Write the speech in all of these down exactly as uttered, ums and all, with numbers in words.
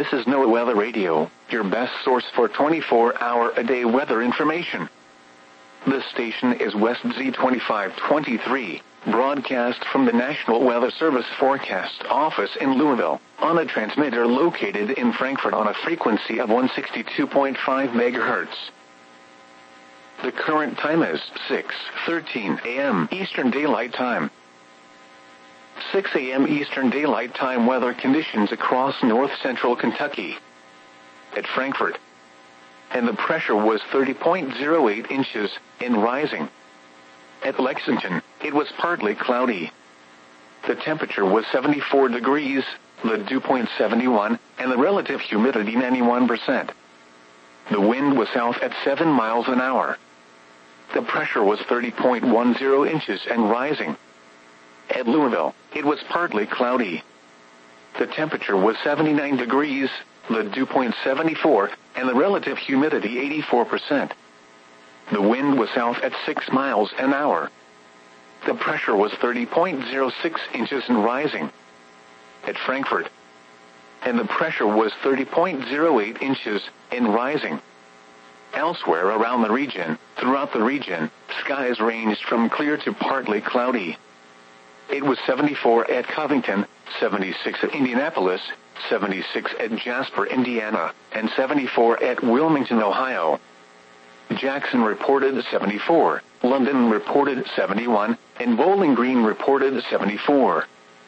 This is NOAA Weather Radio, your best source for twenty-four hour a day weather information. This station is West Z twenty-five twenty-three, broadcast from the National Weather Service Forecast Office in Louisville, on a transmitter located in Frankfort on a frequency of one sixty-two point five megahertz. The current time is six thirteen a m Eastern Daylight Time. six a m Eastern Daylight Time weather conditions across north-central Kentucky. At Frankfort, and the pressure was thirty point zero eight inches, and rising. At Lexington, it was partly cloudy. The temperature was seventy-four degrees, the dew point seventy-one, and the relative humidity ninety-one percent. The wind was south at seven miles an hour. The pressure was thirty point one zero inches and rising. At Louisville, it was partly cloudy. The temperature was seventy-nine degrees, the dew point seventy-four, and the relative humidity eighty-four percent. The wind was south at six miles an hour. The pressure was thirty point zero six inches and rising. At Frankfort, and the pressure was thirty point zero eight inches and rising. Elsewhere around the region, throughout the region, skies ranged from clear to partly cloudy. It was seventy-four at Covington, seventy-six at Indianapolis, seventy-six at Jasper, Indiana, and seventy-four at Wilmington, Ohio. Jackson reported seventy-four, London reported seventy-one, and Bowling Green reported seventy-four.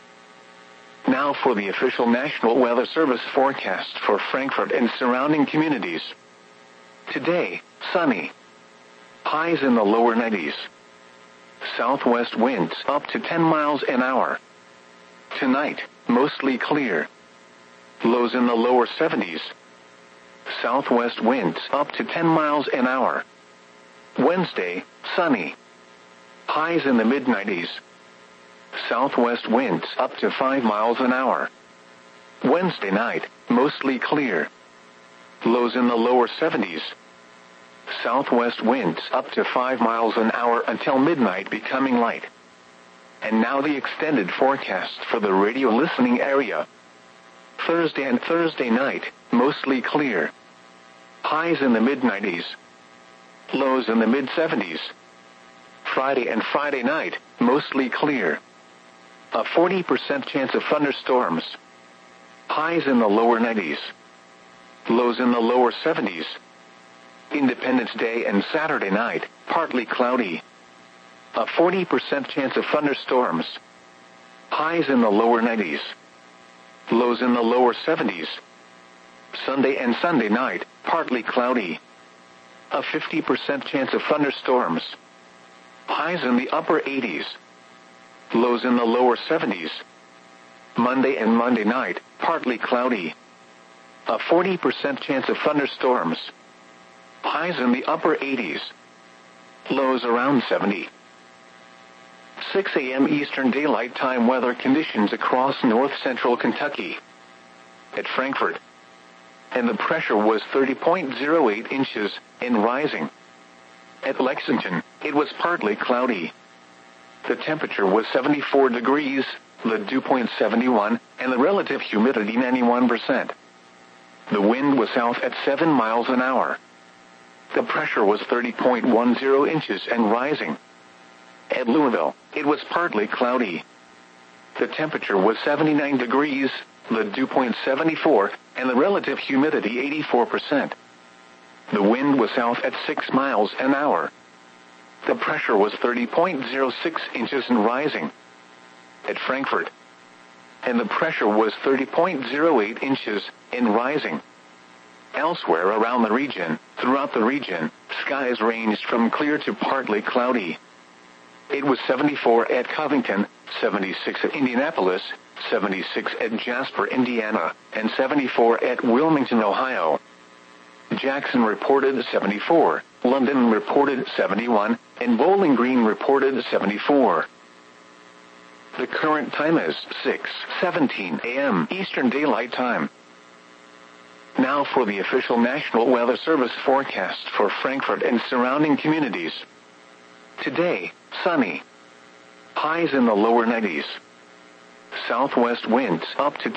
Now for the official National Weather Service forecast for Frankfort and surrounding communities. Today, sunny. Highs in the lower nineties. Southwest winds up to ten miles an hour. Tonight, mostly clear. Lows in the lower seventies. Southwest winds up to ten miles an hour. Wednesday, sunny. Highs in the mid nineties. Southwest winds up to five miles an hour. Wednesday night, mostly clear. Lows in the lower seventies. Southwest winds up to five miles an hour until midnight, becoming light. And now the extended forecast for the radio listening area. Thursday and Thursday night, mostly clear. Highs in the mid nineties. Lows in the mid seventies. Friday and Friday night, mostly clear. A forty percent chance of thunderstorms. Highs in the lower nineties. Lows in the lower seventies. Independence Day and Saturday night, partly cloudy. A forty percent chance of thunderstorms. Highs in the lower nineties. Lows in the lower seventies. Sunday and Sunday night, partly cloudy. A fifty percent chance of thunderstorms. Highs in the upper eighties. Lows in the lower seventies. Monday and Monday night, partly cloudy. A forty percent chance of thunderstorms. Highs in the upper eighties. Lows around seventy. six a m Eastern Daylight Time weather conditions across north-central Kentucky. At Frankfort, and the pressure was thirty point zero eight inches, and rising. At Lexington, it was partly cloudy. The temperature was seventy-four degrees, the dew point seventy-one, and the relative humidity ninety-one percent. The wind was south at seven miles an hour. The pressure was thirty point one zero inches and rising. At Louisville, it was partly cloudy. The temperature was seventy-nine degrees, the dew point seventy-four, and the relative humidity eighty-four percent. The wind was south at six miles an hour. The pressure was thirty point zero six inches and rising. At Frankfort, and the pressure was thirty point zero eight inches, and rising. Elsewhere around the region, throughout the region, skies ranged from clear to partly cloudy. It was seventy-four at Covington, seventy-six at Indianapolis, seventy-six at Jasper, Indiana, and seventy-four at Wilmington, Ohio. Jackson reported seventy-four, London reported seventy-one, and Bowling Green reported seventy-four. The current time is six seventeen a m Eastern Daylight Time. Now for the official National Weather Service forecast for Frankfort and surrounding communities. Today, sunny. Highs in the lower nineties. Southwest winds up to